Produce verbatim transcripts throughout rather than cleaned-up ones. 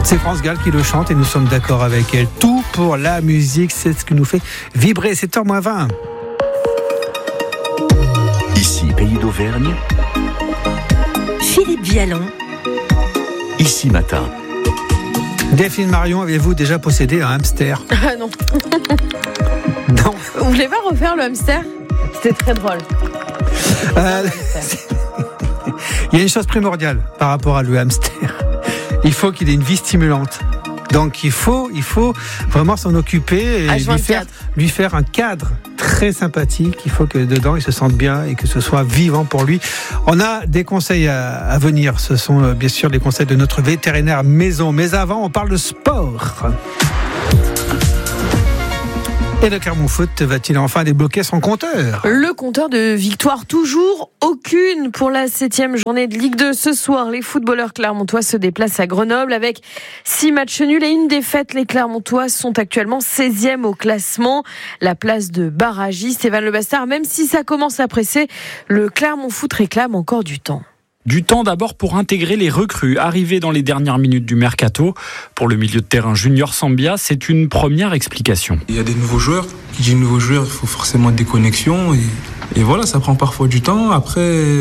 C'est France Gall qui le chante et nous sommes d'accord avec elle. Tout pour la musique, c'est ce qui nous fait vibrer. sept heures moins vingt. Ici, Pays d'Auvergne. Philippe Vialon. Ici Matin. Delphine Marion, avez-vous déjà possédé un hamster ? Ah non. Non. Vous voulez pas refaire le hamster ? C'était très drôle. Euh, il y a une chose primordiale par rapport à le hamster. Il faut qu'il ait une vie stimulante. Donc il faut, il faut vraiment s'en occuper et lui faire, lui faire un cadre très sympathique. Il faut que dedans il se sente bien et que ce soit vivant pour lui. On a des conseils à, à venir. Ce sont euh, bien sûr les conseils de notre vétérinaire maison. Mais avant, on parle de sport. Et le Clermont Foot va-t-il enfin débloquer son compteur ? Le compteur de victoire, toujours aucune pour la septième journée de Ligue deux. Ce soir, les footballeurs clermontois se déplacent à Grenoble avec six matchs nuls et une défaite. Les Clermontois sont actuellement seizième au classement, la place de barragiste. Stéphane Le Bastard, même si ça commence à presser, le Clermont Foot réclame encore du temps. Du temps d'abord pour intégrer les recrues arrivées dans les dernières minutes du mercato. Pour le milieu de terrain Junior Sambia, c'est une première explication. Il y a des nouveaux joueurs. Qui dit nouveaux joueurs, il faut forcément des connexions. Et, et voilà, ça prend parfois du temps. Après,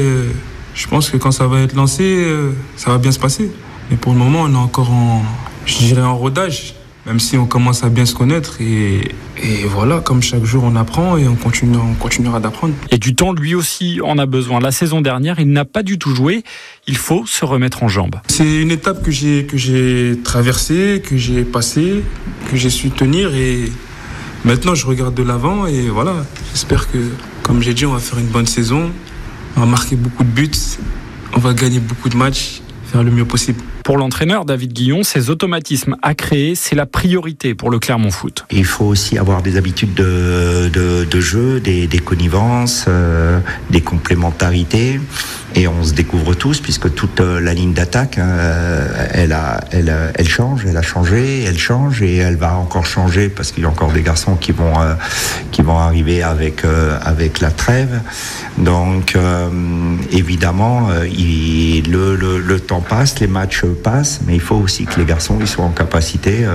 je pense que quand ça va être lancé, ça va bien se passer. Mais pour le moment, on est encore en, je dirais, en rodage. Même si on commence à bien se connaître et, et voilà, comme chaque jour on apprend et on, continue, on continuera d'apprendre. Et du temps, lui aussi en a besoin. La saison dernière, il n'a pas du tout joué. Il faut se remettre en jambes. C'est une étape que j'ai, que j'ai traversée, que j'ai passée, que j'ai su tenir et maintenant je regarde de l'avant et voilà. J'espère que, comme j'ai dit, on va faire une bonne saison. On va marquer beaucoup de buts, on va gagner beaucoup de matchs, faire le mieux possible. Pour l'entraîneur David Guillon, ces automatismes à créer, c'est la priorité pour le Clermont Foot. Il faut aussi avoir des habitudes de, de, de jeu, des, des connivences, euh, des complémentarités. Et on se découvre tous, puisque toute la ligne d'attaque, euh, elle, a, elle, elle change, elle a changé, elle change et elle va encore changer parce qu'il y a encore des garçons qui vont, euh, qui vont arriver avec, euh, avec la trêve. Donc, euh, évidemment, euh, il, le, le, le temps passe, les matchs passe, mais il faut aussi que les garçons ils soient en capacité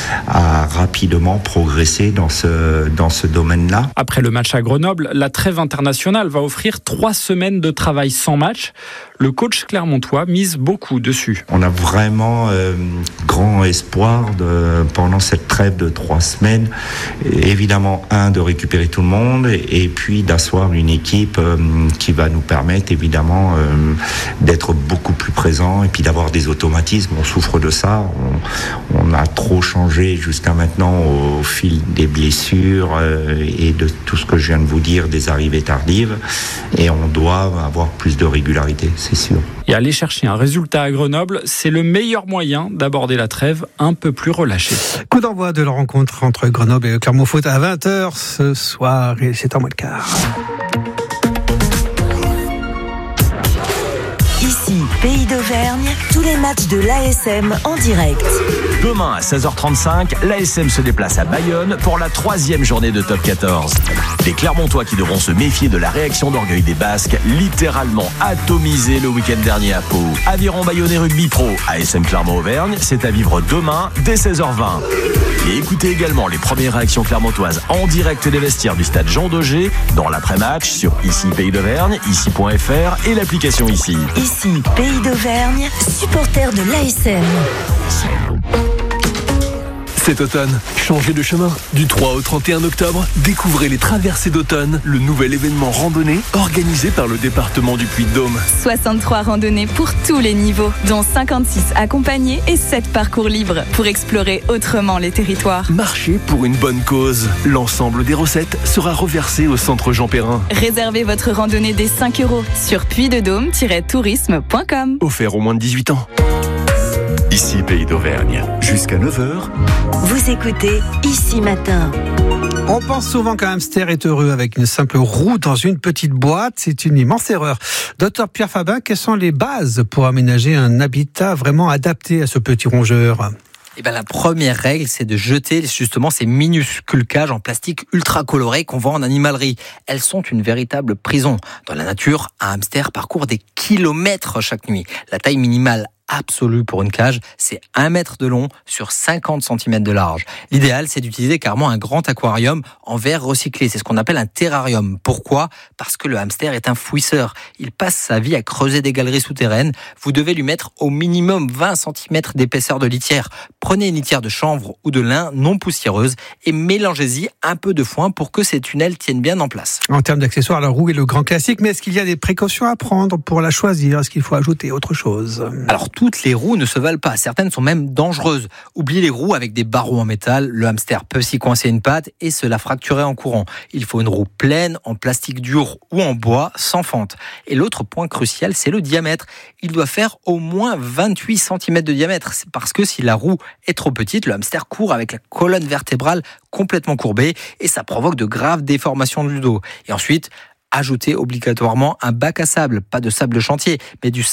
à rapidement progresser dans ce, dans ce domaine-là. Après le match à Grenoble, la trêve internationale va offrir trois semaines de travail sans match. Le coach clermontois mise beaucoup dessus. On a vraiment euh, grand espoir de, pendant cette trêve de trois semaines, évidemment, un, de récupérer tout le monde et, et puis d'asseoir une équipe euh, qui va nous permettre, évidemment, euh, d'être beaucoup plus présent et puis d'avoir des automatismes. On souffre de ça. On, on a trop changé jusqu'à maintenant au fil des blessures euh, et de tout ce que je viens de vous dire, des arrivées tardives. Et on doit avoir plus de régularité, c'est sûr. Et aller chercher un résultat à Grenoble, c'est le meilleur moyen d'aborder la trêve un peu plus relâché. Coup d'envoi de la rencontre entre Grenoble et le Clermont Foot à vingt heures ce soir et c'est en moins de quart. Ici, Pays d'Auvergne, tous les matchs de l'A S M en direct. Demain à seize heures trente-cinq, l'A S M se déplace à Bayonne pour la troisième journée de Top quatorze. Les Clermontois qui devront se méfier de la réaction d'orgueil des Basques, littéralement atomisés le week-end dernier à Pau. Aviron Bayonnais Rugby Pro, A S M Clermont-Auvergne, c'est à vivre demain dès seize heures vingt. Et écoutez également les premières réactions clermontoises en direct des vestiaires du stade Jean Daugé dans l'après-match sur Ici Pays d'Auvergne, ici point f r et l'application Ici. Ici, Pays d'Auvergne, supporter de l'A S M. Cet automne, changez de chemin. Du trois au trente et un octobre, découvrez les Traversées d'automne, le nouvel événement randonnée organisé par le département du Puy-de-Dôme. soixante-trois randonnées pour tous les niveaux, dont cinquante-six accompagnés et sept parcours libres pour explorer autrement les territoires. Marchez pour une bonne cause. L'ensemble des recettes sera reversé au centre Jean Perrin. Réservez votre randonnée dès cinq euros sur puy de dôme tiret tourisme point com. Offert aux moins de dix-huit ans. Ici Pays d'Auvergne, jusqu'à neuf heures. Vous écoutez Ici Matin. On pense souvent qu'un hamster est heureux avec une simple roue dans une petite boîte. C'est une immense erreur. Docteur Pierre Fabin, quelles sont les bases pour aménager un habitat vraiment adapté à ce petit rongeur ? Eh ben, la première règle, c'est de jeter justement ces minuscules cages en plastique ultra colorées qu'on vend en animalerie. Elles sont une véritable prison. Dans la nature, un hamster parcourt des kilomètres chaque nuit. La taille minimale absolu pour une cage, c'est un mètre de long sur cinquante centimètres de large. L'idéal, c'est d'utiliser carrément un grand aquarium en verre recyclé. C'est ce qu'on appelle un terrarium. Pourquoi ? Parce que le hamster est un fouisseur. Il passe sa vie à creuser des galeries souterraines. Vous devez lui mettre au minimum vingt centimètres d'épaisseur de litière. Prenez une litière de chanvre ou de lin non poussiéreuse et mélangez-y un peu de foin pour que ces tunnels tiennent bien en place. En termes d'accessoires, la roue est le grand classique, mais est-ce qu'il y a des précautions à prendre pour la choisir ? Est-ce qu'il faut ajouter autre chose ? Alors, toutes les roues ne se valent pas. Certaines sont même dangereuses. Oubliez les roues avec des barreaux en métal. Le hamster peut s'y coincer une patte et se la fracturer en courant. Il faut une roue pleine, en plastique dur ou en bois, sans fente. Et l'autre point crucial, c'est le diamètre. Il doit faire au moins vingt-huit centimètres de diamètre. C'est parce que si la roue est trop petite, le hamster court avec la colonne vertébrale complètement courbée et ça provoque de graves déformations du dos. Et ensuite, ajoutez obligatoirement un bac à sable, pas de sable de chantier, mais du